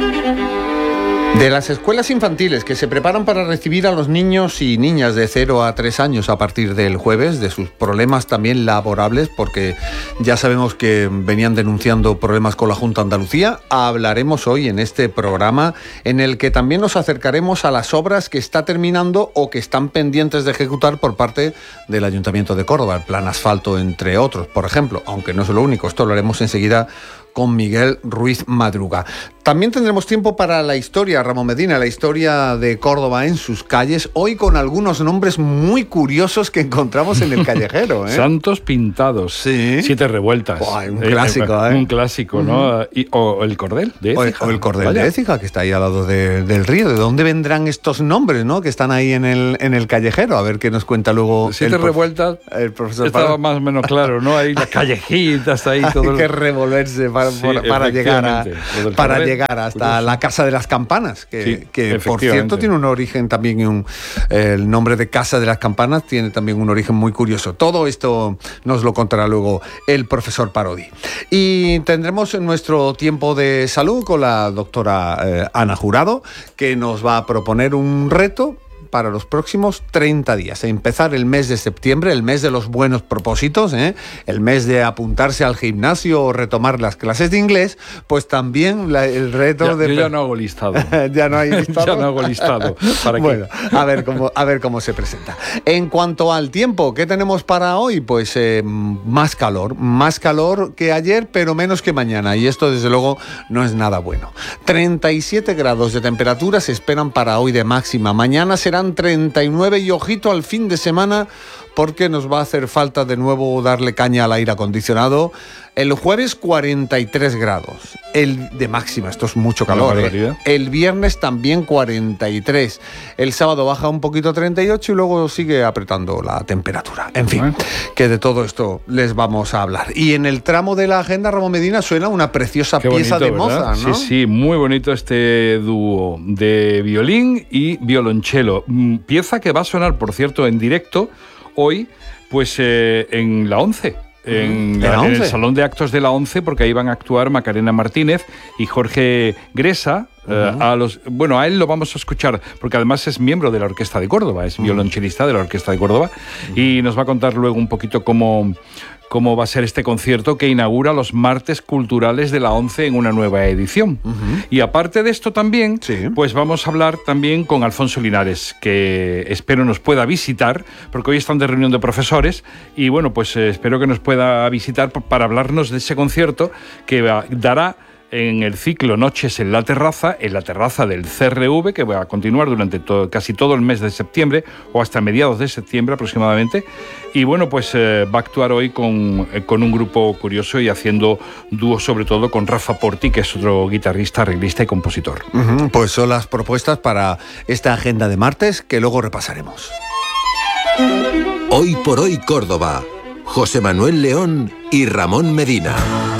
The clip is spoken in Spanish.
De las escuelas infantiles que se preparan para recibir a los niños y niñas de 0 a 3 años a partir del jueves, de sus problemas también laborables, porque ya sabemos que venían denunciando problemas con la Junta de Andalucía, hablaremos hoy en este programa en el que también nos acercaremos a las obras que está terminando o que están pendientes de ejecutar por parte del Ayuntamiento de Córdoba, el plan asfalto entre otros, por ejemplo, aunque no es lo único, esto lo haremos enseguida con Miguel Ruiz Madruga. También tendremos tiempo para la historia, Ramón Medina, la historia de Córdoba en sus calles, hoy con algunos nombres muy curiosos que encontramos en el callejero, ¿eh? Santos pintados, sí. 7 revueltas. Buah, un clásico, ¿eh? Un clásico, ¿no? O el cordel de Écija. O el cordel de Écija, que está ahí al lado del río. ¿De dónde vendrán estos nombres, no? Que están ahí en el callejero. A ver qué nos cuenta luego 7 revueltas. El profesor estaba más o menos claro, ¿no? Ahí las callejitas, ahí todo. Hay que revolverse para llegar hasta la Casa de las Campanas, que por cierto tiene un origen también, el nombre de Casa de las Campanas tiene también un origen muy curioso. Todo esto nos lo contará luego el profesor Parodi. Y tendremos nuestro tiempo de salud con la doctora Ana Jurado, que nos va a proponer un reto para los próximos 30 días. Empezar el mes de septiembre, el mes de los buenos propósitos, el mes de apuntarse al gimnasio o retomar las clases de inglés, pues también el reto de... Yo ya no hago listado. ¿Ya no hay listado? Ya no hago listado. Bueno, a ver cómo se presenta. En cuanto al tiempo, ¿qué tenemos para hoy? Pues más calor que ayer, pero menos que mañana. Y esto, desde luego, no es nada bueno. 37 grados de temperatura se esperan para hoy de máxima. Mañana serán 39 y ojito al fin de semana, porque nos va a hacer falta de nuevo darle caña al aire acondicionado. El jueves 43 grados, el de máxima, esto es mucho calor, El viernes también 43, el sábado baja un poquito a 38 y luego sigue apretando la temperatura. En fin, que de todo esto les vamos a hablar. Y en el tramo de la agenda, Ramón Medina, suena una preciosa pieza de Mozart, ¿no? Sí, muy bonito este dúo de violín y violonchelo. Pieza que va a sonar, por cierto, en directo hoy, pues en la 11. En el Salón de Actos de la 11, porque ahí van a actuar Macarena Martínez y Jorge Gresa. A él lo vamos a escuchar, porque además es miembro de la Orquesta de Córdoba, es violonchelista de la Orquesta de Córdoba, y nos va a contar luego un poquito cómo va a ser este concierto que inaugura los martes culturales de la 11 en una nueva edición. Y aparte de esto también, pues vamos a hablar también con Alfonso Linares, que espero nos pueda visitar, porque hoy están de reunión de profesores, y bueno, pues espero que nos pueda visitar para hablarnos de ese concierto que dará en el ciclo Noches en la terraza del CRV, que va a continuar durante casi todo el mes de septiembre o hasta mediados de septiembre aproximadamente. Y bueno, pues va a actuar hoy con un grupo curioso y haciendo dúo sobre todo con Rafa Porti, que es otro guitarrista, arreglista y compositor. Pues son las propuestas para esta agenda de martes que luego repasaremos. Hoy por hoy Córdoba, José Manuel León y Ramón Medina.